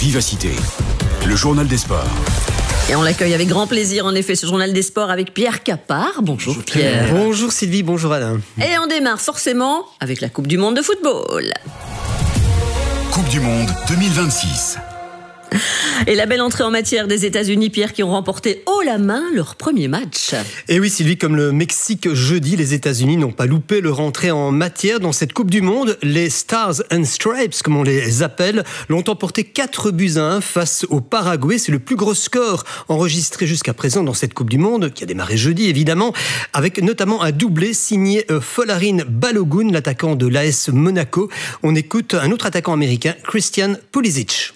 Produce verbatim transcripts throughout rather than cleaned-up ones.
vivacité. Le journal des sports. Et on l'accueille avec grand plaisir, en effet, ce journal des sports avec Pierre Capard. Bonjour, bonjour Pierre. Bonjour Sylvie, bonjour Alain. Et on démarre forcément avec la Coupe du Monde de football. Coupe du Monde deux mille vingt-six. Et la belle entrée en matière des États-Unis, Pierre, qui ont remporté haut la main leur premier match. Et oui Sylvie, comme le Mexique jeudi, les États-Unis n'ont pas loupé leur entrée en matière dans cette Coupe du Monde. Les Stars and Stripes, comme on les appelle, l'ont emporté quatre buts à un face au Paraguay. C'est le plus gros score enregistré jusqu'à présent dans cette Coupe du Monde, qui a démarré jeudi évidemment, avec notamment un doublé signé Folarin Balogun, l'attaquant de l'A S Monaco. On écoute un autre attaquant américain, Christian Pulisic.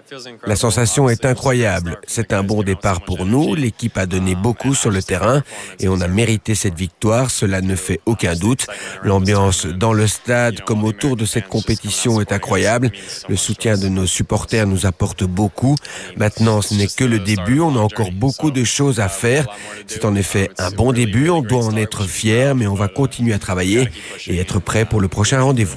La sensation est incroyable. C'est un bon départ pour nous. L'équipe a donné beaucoup sur le terrain et on a mérité cette victoire. Cela ne fait aucun doute. L'ambiance dans le stade comme autour de cette compétition est incroyable. Le soutien de nos supporters nous apporte beaucoup. Maintenant, ce n'est que le début. On a encore beaucoup de choses à faire. C'est en effet un bon début. On doit en être fier, mais on va continuer à travailler et être prêt pour le prochain rendez-vous.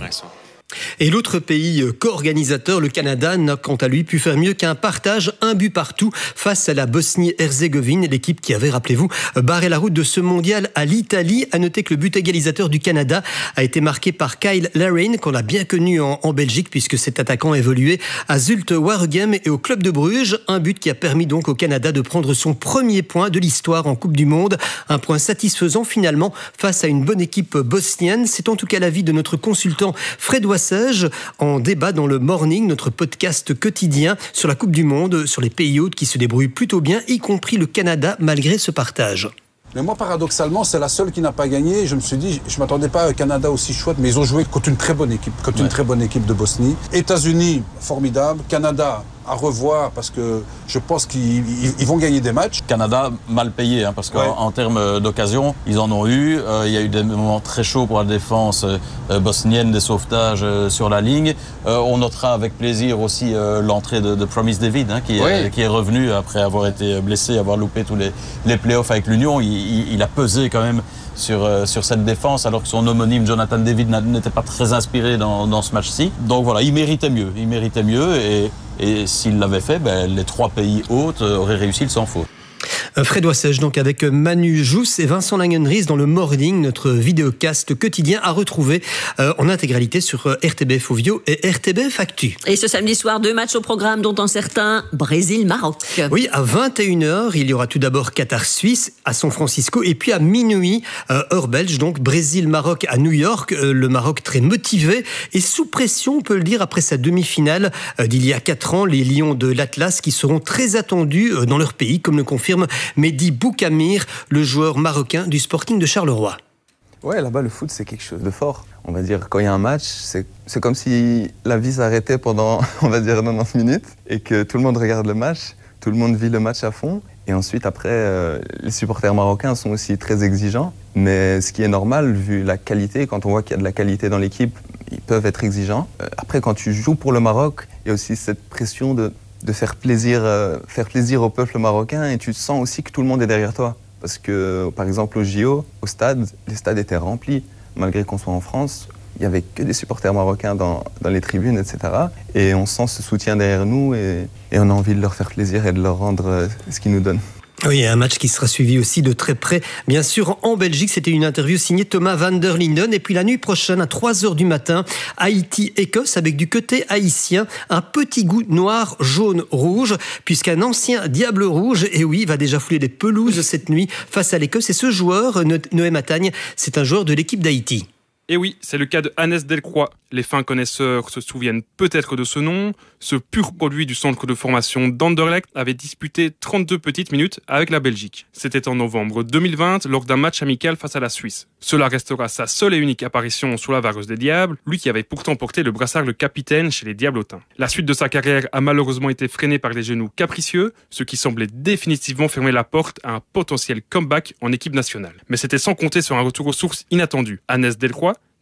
Et l'autre pays co-organisateur, le Canada, n'a quant à lui pu faire mieux qu'un partage, un but partout face à la Bosnie-Herzégovine, l'équipe qui avait, rappelez-vous, barré la route de ce mondial à l'Italie. À noter que le but égalisateur du Canada a été marqué par Kyle Larin, qu'on a bien connu en, en Belgique, puisque cet attaquant évoluait à Zulte Waregem et au club de Bruges. Un but qui a permis donc au Canada de prendre son premier point de l'histoire en Coupe du Monde. Un point satisfaisant finalement face à une bonne équipe bosnienne. C'est en tout cas l'avis de notre consultant Fred Wassage, en débat dans le Morning, notre podcast quotidien sur la Coupe du Monde, sur les pays hôtes qui se débrouillent plutôt bien, y compris le Canada, malgré ce partage. Mais moi, paradoxalement, c'est la seule qui n'a pas gagné. Je me suis dit, je ne m'attendais pas à un Canada aussi chouette, mais ils ont joué contre une très bonne équipe, contre ouais. une très bonne équipe de Bosnie. États-Unis, formidable. Canada, à revoir, parce que je pense qu'ils ils vont gagner des matchs. Canada, mal payé, hein, parce qu'en ouais. en termes d'occasion, ils en ont eu. Euh, il y a eu des moments très chauds pour la défense euh, bosnienne, des sauvetages euh, sur la ligne. Euh, on notera avec plaisir aussi euh, l'entrée de, de Promise David, hein, qui, ouais. est, qui est revenu après avoir été blessé, avoir loupé tous les, les playoffs avec l'Union. Il, il, il a pesé quand même sur, euh, sur cette défense, alors que son homonyme Jonathan David n'était pas très inspiré dans, dans ce match-ci. Donc voilà, il méritait mieux. Il méritait mieux et Et s'il l'avait fait, ben, les trois pays hôtes auraient réussi le sans faute. Fred Wassage, donc avec Manu Jousse et Vincent Langenries dans le Morning, notre vidéocast quotidien à retrouver euh, en intégralité sur R T B F Ovio et R T B F Actu. Et ce samedi soir, deux matchs au programme, dont un certain Brésil-Maroc. Oui, à vingt et une heures, il y aura tout d'abord Qatar-Suisse à San Francisco, et puis à minuit, euh, heure belge, donc Brésil-Maroc à New York. Euh, le Maroc très motivé et sous pression, on peut le dire, après sa demi-finale euh, d'il y a quatre ans, les Lions de l'Atlas qui seront très attendus euh, dans leur pays, comme le confirme Mehdi Boukamir, le joueur marocain du Sporting de Charleroi. Ouais, là-bas, le foot, c'est quelque chose de fort. On va dire, quand il y a un match, c'est, c'est comme si la vie s'arrêtait pendant, on va dire, quatre-vingt-dix minutes et que tout le monde regarde le match, tout le monde vit le match à fond. Et ensuite, après, euh, les supporters marocains sont aussi très exigeants. Mais ce qui est normal, vu la qualité, quand on voit qu'il y a de la qualité dans l'équipe, ils peuvent être exigeants. Euh, après, quand tu joues pour le Maroc, il y a aussi cette pression de... de faire plaisir, euh, faire plaisir au peuple marocain, et tu sens aussi que tout le monde est derrière toi. Parce que, par exemple, au J O, au stade, les stades étaient remplis. Malgré qu'on soit en France, il n'y avait que des supporters marocains dans, dans les tribunes, et cetera. Et on sent ce soutien derrière nous, et, et on a envie de leur faire plaisir et de leur rendre euh, ce qu'ils nous donnent. Oui, un match qui sera suivi aussi de très près. Bien sûr, en Belgique, c'était une interview signée Thomas van der Linden. Et puis la nuit prochaine, à trois heures du matin, Haïti-Écosse, avec du côté haïtien, un petit goût noir, jaune, rouge, puisqu'un ancien Diable Rouge, et oui, va déjà fouler les pelouses cette nuit face à l'Écosse. Et ce joueur, Noé Matagne, c'est un joueur de l'équipe d'Haïti. Et oui, c'est le cas de Hannes Delcroix. Les fins connaisseurs se souviennent peut-être de ce nom. Ce pur produit du centre de formation d'Anderlecht avait disputé trente-deux petites minutes avec la Belgique. C'était en novembre deux mille vingt, lors d'un match amical face à la Suisse. Cela restera sa seule et unique apparition sous la vareuse des Diables, lui qui avait pourtant porté le brassard de capitaine chez les Diablotins. La suite de sa carrière a malheureusement été freinée par les genoux capricieux, ce qui semblait définitivement fermer la porte à un potentiel comeback en équipe nationale. Mais c'était sans compter sur un retour aux sources inattendu. Hannes Delcroix,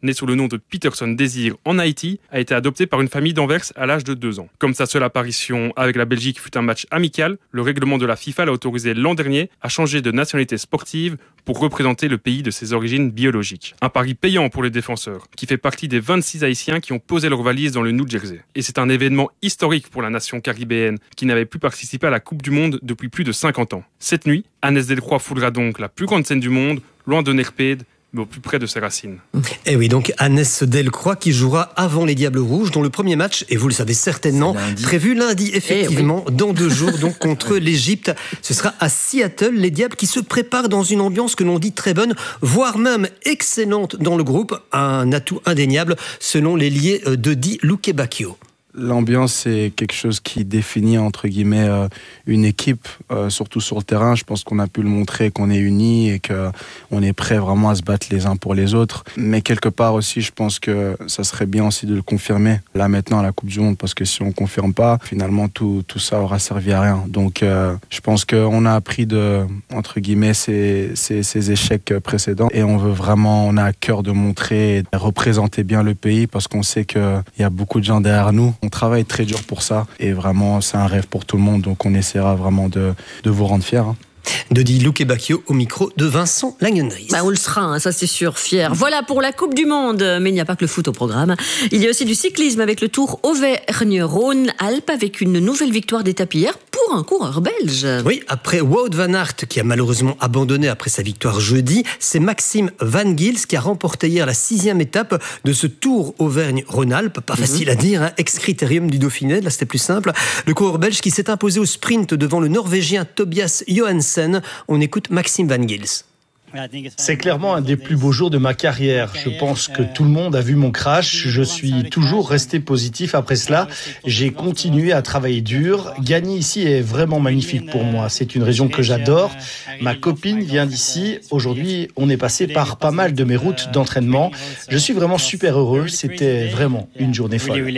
né sous le nom de Peterson Desir en Haïti, a été adopté par une famille d'Anvers à l'âge de deux ans. Comme sa seule apparition avec la Belgique fut un match amical, le règlement de la FIFA l'a autorisé l'an dernier à changer de nationalité sportive pour représenter le pays de ses origines biologiques. Un pari payant pour les défenseurs, qui fait partie des vingt-six Haïtiens qui ont posé leur valise dans le New Jersey. Et c'est un événement historique pour la nation caribéenne, qui n'avait plus participé à la Coupe du Monde depuis plus de cinquante ans. Cette nuit, Hannes Delcroix foulera donc la plus grande scène du monde, loin de Nerpede, mais au plus près de ses racines. Et oui, donc Hannes Delcroix qui jouera avant les Diables Rouges, dont le premier match, et vous le savez certainement, lundi. prévu lundi, effectivement, oui. dans deux jours, donc contre l'Égypte. Ce sera à Seattle, les Diables qui se préparent dans une ambiance que l'on dit très bonne, voire même excellente dans le groupe, un atout indéniable, selon l'ailier de Di Lukebakio. L'ambiance, c'est quelque chose qui définit, entre guillemets, euh, une équipe, euh, surtout sur le terrain. Je pense qu'on a pu le montrer, qu'on est unis et qu'on est prêt vraiment à se battre les uns pour les autres. Mais quelque part aussi, je pense que ça serait bien aussi de le confirmer, là maintenant, à la Coupe du Monde, parce que si on ne confirme pas, finalement, tout, tout ça aura servi à rien. Donc, euh, je pense qu'on a appris de, entre guillemets, ces, ces, ces échecs précédents et on veut vraiment, on a à cœur de montrer et de représenter bien le pays parce qu'on sait qu'il y a beaucoup de gens derrière nous. On travaille très dur pour ça et vraiment c'est un rêve pour tout le monde, donc on essaiera vraiment de, de vous rendre fiers. Hein. De Di Lukebakio au micro de Vincent Langenries. Bah on le sera, hein, ça c'est sûr, fier. Voilà pour la Coupe du Monde, mais il n'y a pas que le foot au programme. Il y a aussi du cyclisme avec le Tour Auvergne-Rhône-Alpes avec une nouvelle victoire d'étape hier pour un coureur belge. Oui, après Wout van Aert qui a malheureusement abandonné après sa victoire jeudi, c'est Maxime Van Gils qui a remporté hier la sixième étape de ce Tour Auvergne-Rhône-Alpes. Pas facile mm-hmm. à dire, hein, ex-critérium du Dauphiné, là c'était plus simple. Le coureur belge qui s'est imposé au sprint devant le Norvégien Tobias Johansen. On écoute Maxime Van Gils. C'est clairement un des plus beaux jours de ma carrière. Je pense que tout le monde a vu mon crash. Je suis toujours resté positif après cela. J'ai continué à travailler dur. Gagner ici est vraiment magnifique pour moi. C'est une région que j'adore. Ma copine vient d'ici. Aujourd'hui, on est passé par pas mal de mes routes d'entraînement. Je suis vraiment super heureux. C'était vraiment une journée folle.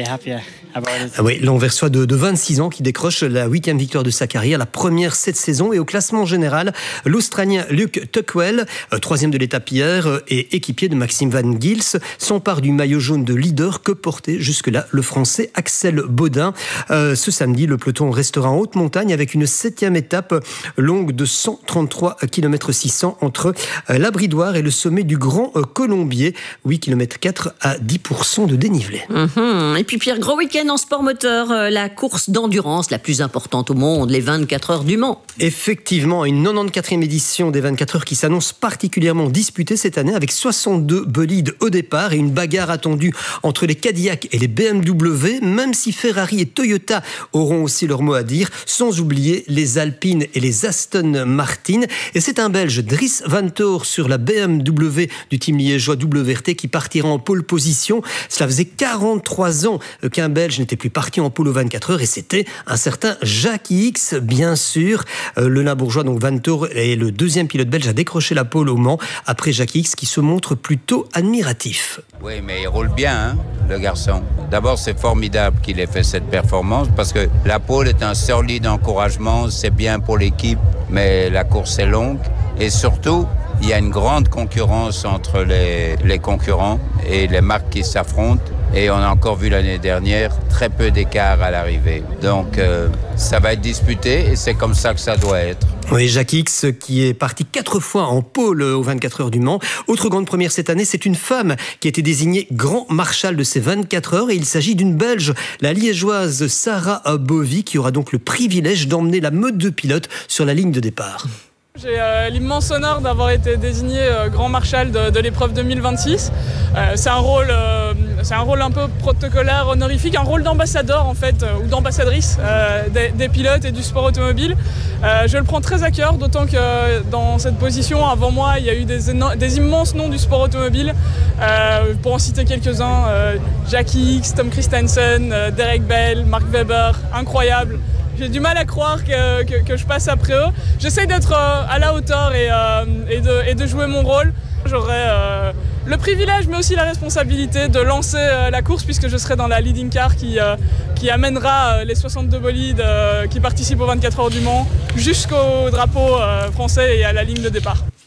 Ah oui, l'Anversois de, de vingt-six ans qui décroche la huitième victoire de sa carrière, la première cette saison. Et au classement général, l'Australien Luke Tuckwell, troisième de l'étape hier et équipier de Maxime Van Gils, s'empare du maillot jaune de leader que portait jusque-là le Français Axel Baudin. Euh, ce samedi, le peloton restera en haute montagne avec une septième étape longue de cent trente-trois kilomètres six cents entre la Bridoire et le sommet du Grand Colombier, huit kilomètres quatre à dix pour cent de dénivelé. Mmh. Et puis Pierre, gros week-end en sport moteur, la course d'endurance la plus importante au monde, les vingt-quatre heures du Mans. Effectivement, une quatre-vingt-quatrième édition des vingt-quatre heures qui s'annonce particulièrement disputée cette année avec soixante-deux bolides au départ et une bagarre attendue entre les Cadillac et les B M W, même si Ferrari et Toyota auront aussi leur mot à dire, sans oublier les Alpine et les Aston Martin. Et c'est un Belge, Dries Vanthoor, sur la B M W du team liégeois W R T qui partira en pole position. Cela faisait quarante-trois ans qu'un Belge n'était plus parti en pole aux vingt-quatre heures et c'était un certain Jackie X, bien sûr. Le Limbourgeois, donc Vanthoor, est le deuxième pilote belge à décrocher la pole au Mans, après Jackie X qui se montre plutôt admiratif. Oui, mais il roule bien, hein, le garçon. D'abord, c'est formidable qu'il ait fait cette performance parce que la pole est un solide encouragement, c'est bien pour l'équipe, mais la course est longue et surtout, il y a une grande concurrence entre les, les concurrents et les marques qui s'affrontent. Et on a encore vu l'année dernière très peu d'écart à l'arrivée. Donc euh, ça va être disputé et c'est comme ça que ça doit être. Oui, Jackie X qui est parti quatre fois en pole aux vingt-quatre heures du Mans. Autre grande première cette année, c'est une femme qui a été désignée grand marshal de ces vingt-quatre heures et il s'agit d'une Belge, la liégeoise Sarah Bovy, qui aura donc le privilège d'emmener la meute de pilotes sur la ligne de départ. J'ai euh, l'immense honneur d'avoir été désigné euh, grand marshal de, de l'épreuve deux mille vingt-six. Euh, c'est un rôle, euh, c'est un rôle un peu protocolaire, honorifique, un rôle d'ambassadeur en fait, euh, ou d'ambassadrice euh, des, des pilotes et du sport automobile. Euh, je le prends très à cœur, d'autant que euh, dans cette position, avant moi, il y a eu des, éno- des immenses noms du sport automobile. Euh, pour en citer quelques-uns, euh, Jackie X, Tom Christensen, euh, Derek Bell, Mark Webber, incroyable. J'ai du mal à croire que, que, que je passe après eux. J'essaie d'être euh, à la hauteur et, euh, et, de, et de jouer mon rôle. J'aurai euh, le privilège mais aussi la responsabilité de lancer euh, la course puisque je serai dans la leading car qui, euh, qui amènera euh, les soixante-deux bolides euh, qui participent aux vingt-quatre heures du Mans jusqu'au drapeau euh, français et à la ligne de départ.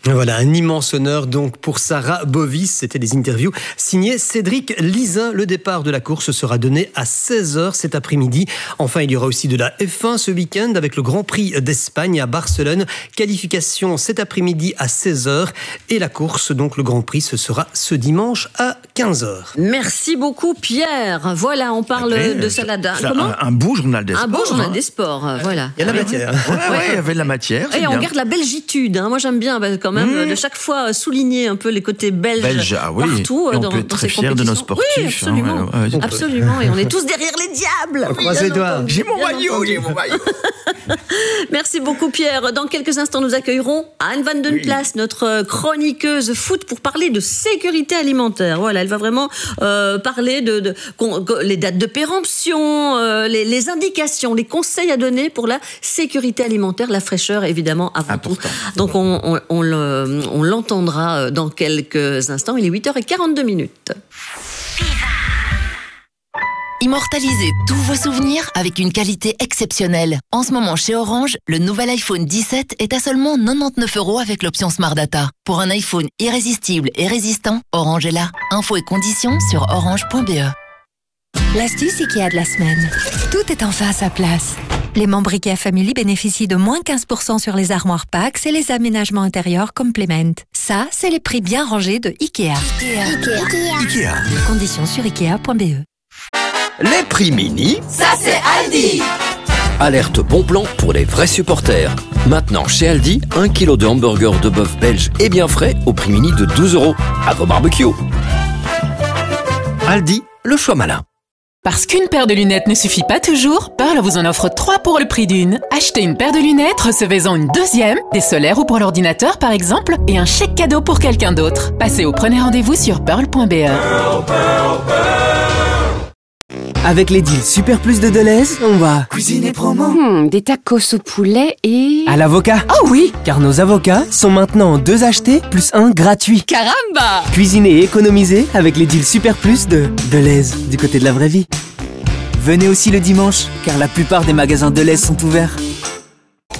Voilà, un immense honneur donc pour Sarah Bovis. C'était des interviews signées Cédric Lizin. Le départ de la course sera donné à seize heures cet après-midi. Enfin, il y aura aussi de la F un ce week-end avec le Grand Prix d'Espagne à Barcelone. Qualification cet après-midi à seize heures. Et la course, donc le Grand Prix, ce sera ce dimanche à quinze heures. Merci beaucoup Pierre. Voilà, on parle Après, de salade. Comment un, un beau journal des sports. Un beau journal hein. des sports, voilà. Il y a de la matière. Ouais, ouais, il y avait de la matière. Et on bien. garde la belgitude. Hein. Moi, j'aime bien bah, quand même mmh. de chaque fois souligner un peu les côtés belges Belge, ah oui. partout et on dans, peut être dans très ces fiers de nos sportifs. Oui, absolument. Hein, ouais, ouais, absolument. Et on est tous derrière les diables. On croise les doigts. J'ai mon maillot, j'ai mon maillot. Merci beaucoup Pierre. Dans quelques instants, nous accueillerons Anne Van Den Plas, oui. notre chroniqueuse foot, pour parler de sécurité alimentaire. Voilà, elle va vraiment euh, parler de, de, de les dates de péremption, euh, les, les indications, les conseils à donner pour la sécurité alimentaire, la fraîcheur évidemment avant Important. tout. Donc on, on, on, le, on l'entendra dans quelques instants. Il est huit heures quarante-deux minutes. Immortalisez tous vos souvenirs avec une qualité exceptionnelle. En ce moment, chez Orange, le nouvel iPhone dix-sept est à seulement quatre-vingt-dix-neuf euros avec l'option Smart Data. Pour un iPhone irrésistible et résistant, Orange est là. Infos et conditions sur orange point b e. L'astuce Ikea de la semaine. Tout est enfin à sa place. Les membres Ikea Family bénéficient de moins quinze pour cent sur les armoires Pax et les aménagements intérieurs Complement. Ça, c'est les prix bien rangés de Ikea. Ikea. Ikea. Ikea. Conditions sur ikea point b e. Les prix mini, ça c'est Aldi. Alerte bon plan pour les vrais supporters. Maintenant chez Aldi, un kilo de hamburger de bœuf belge et bien frais au prix mini de douze euros. À vos barbecues. Aldi, le choix malin. Parce qu'une paire de lunettes ne suffit pas toujours, Pearl vous en offre trois pour le prix d'une. Achetez une paire de lunettes, recevez-en une deuxième, des solaires ou pour l'ordinateur par exemple, et un chèque cadeau pour quelqu'un d'autre. Passez au premier rendez-vous sur pearl point b e. Pearl, Pearl, Pearl. Avec les deals Super Plus de Deleuze, on va cuisiner promo. Hmm, des tacos au poulet et... à l'avocat. Oh oui. Car nos avocats sont maintenant deux achetés plus un gratuit. Caramba. Cuisiner et économiser avec les deals Super Plus de Deleuze, du côté de la vraie vie. Venez aussi le dimanche, car la plupart des magasins Deleuze sont ouverts.